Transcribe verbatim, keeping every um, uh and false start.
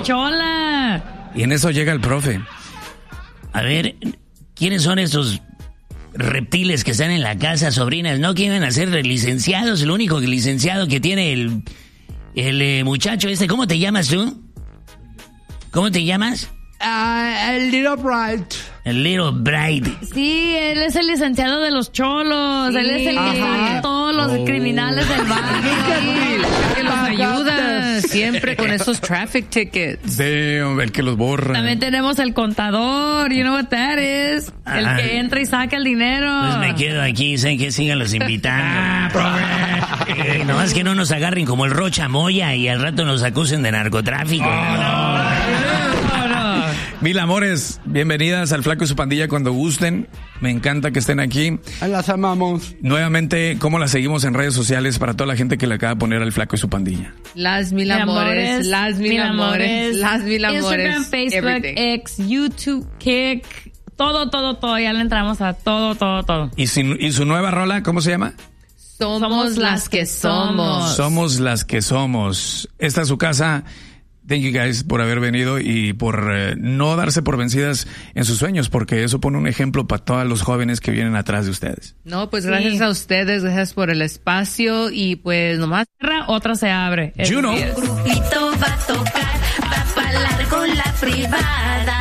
la chola. Y en eso llega el profe. A ver, ¿quiénes son estos reptiles que están en la casa, sobrinas? ¿No quieren ser licenciados? El único licenciado que tiene el, el eh, muchacho este. ¿Cómo te llamas tú? ¿Cómo te llamas? Uh, el Little Bright. El Little Bright. Sí, él es el licenciado de los cholos. Sí. Él es el que saca a todos los oh. criminales del barrio. Que los ayuda siempre con esos traffic tickets. Sí, el que los borra. También tenemos el contador. You know what that is. Ah. El que entra y saca el dinero. Pues me quedo aquí, sé que sigan los invitando. eh, no más que no nos agarren como el Rocha Moya y al rato nos acusen de narcotráfico. Oh, no. Mil amores, bienvenidas al Flaco y su Pandilla cuando gusten. Me encanta que estén aquí. Las amamos. Nuevamente, ¿cómo las seguimos en redes sociales para toda la gente que le acaba de poner al Flaco y su Pandilla? Las mil amores, las mil amores, las mil amores. Instagram, Facebook, everything. X, YouTube, Kick, todo, todo, todo. Ya le entramos a todo, todo, todo. ¿Y, si, y su nueva rola, cómo se llama? Somos, somos las que somos. Somos las que somos. Esta es su casa. Thank you guys por haber venido y por eh, no darse por vencidas en sus sueños, porque eso pone un ejemplo para todos los jóvenes que vienen atrás de ustedes. No, pues gracias sí. a ustedes, gracias por el espacio y pues nomás otra se abre. Juno. El grupito va a tocar, va a falar con la privada.